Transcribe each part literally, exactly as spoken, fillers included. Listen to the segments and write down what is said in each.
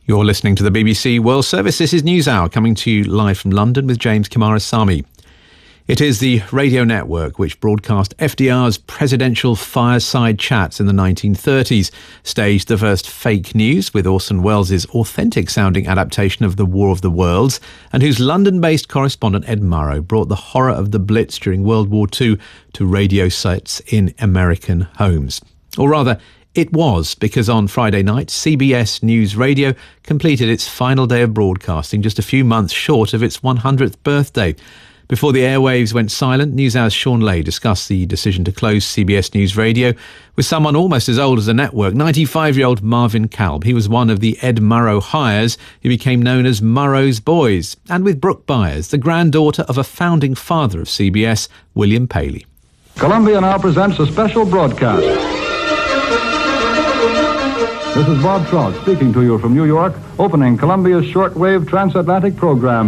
You're listening to the B B C World Service. This is NewsHour, coming to you live from London with James Kumarasamy. It is the radio network which broadcast F D R's presidential fireside chats in the nineteen thirties, staged the first fake news with Orson Welles' authentic-sounding adaptation of The War of the Worlds, and whose London-based correspondent Ed Murrow brought the horror of the Blitz during World War Two to radio sets in American homes. Or rather, it was, because on Friday night, C B S News Radio completed its final day of broadcasting just a few months short of its one hundredth birthday. Before the airwaves went silent, NewsHour's Sean Lay discussed the decision to close C B S News Radio with someone almost as old as the network, ninety-five-year-old Marvin Kalb. He was one of the Ed Murrow hires who became known as Murrow's Boys, and with Brooke Byers, the granddaughter of a founding father of C B S, William Paley. Columbia now presents a special broadcast. This is Bob Trout speaking to you from New York, opening Columbia's shortwave transatlantic program.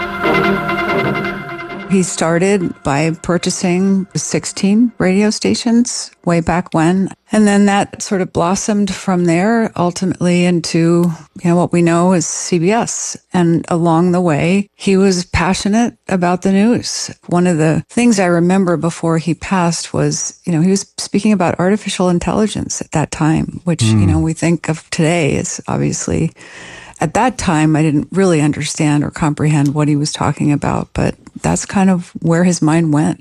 He started by purchasing sixteen radio stations way back when, and then that sort of blossomed from there ultimately into, you know, what we know as C B S. And along the way, he was passionate about the news. One of the things I remember before he passed was, you know, he was speaking about artificial intelligence at that time, which, mm. you know, we think of today as obviously, at that time, I didn't really understand or comprehend what he was talking about, but that's kind of where his mind went.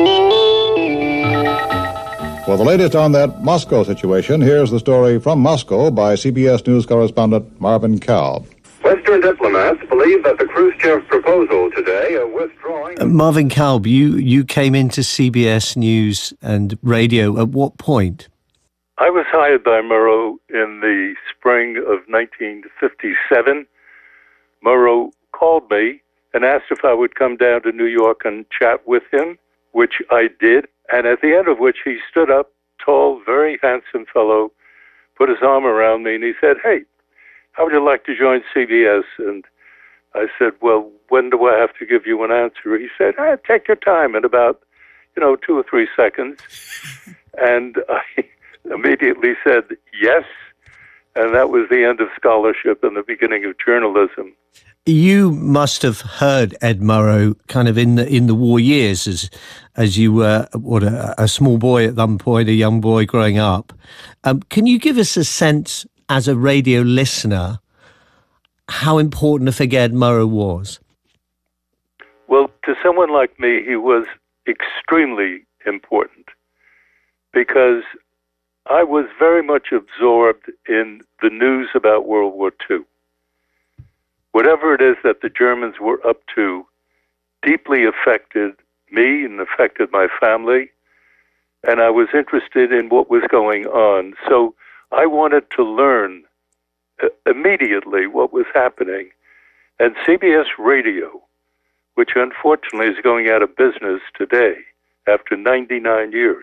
For the latest on that Moscow situation, here's the story from Moscow by C B S News correspondent Marvin Kalb. Western diplomats believe that the Khrushchev proposal today of withdrawing... Uh, Marvin Kalb, you, you came into C B S News and radio at what point? I was hired by Murrow in the spring of nineteen fifty-seven. Murrow called me and asked if I would come down to New York and chat with him, which I did. And at the end of which he stood up, tall, very handsome fellow, put his arm around me, and he said, "Hey, how would you like to join C B S?" And I said, "Well, when do I have to give you an answer?" He said, ah, "Take your time," in about, you know, two or three seconds. And I immediately said yes, and that was the end of scholarship and the beginning of journalism. You must have heard Ed Murrow kind of in the in the war years as as you were what a, a small boy at one point, a young boy growing up. Um, can you give us a sense as a radio listener how important a figure Ed Murrow was? Well, to someone like me, he was extremely important because I was very much absorbed in the news about World War Two. Whatever it is that the Germans were up to deeply affected me and affected my family, and I was interested in what was going on. So I wanted to learn uh, immediately what was happening. And C B S Radio, which unfortunately is going out of business today after ninety-nine years,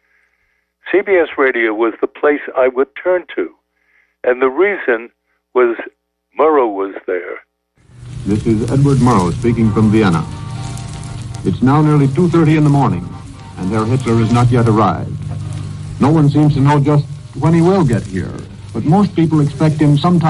C B S Radio was the place I would turn to. And the reason was Murrow was there. This is Edward Murrow speaking from Vienna. It's now nearly two thirty in the morning, and Herr Hitler has not yet arrived. No one seems to know just when he will get here, but most people expect him sometime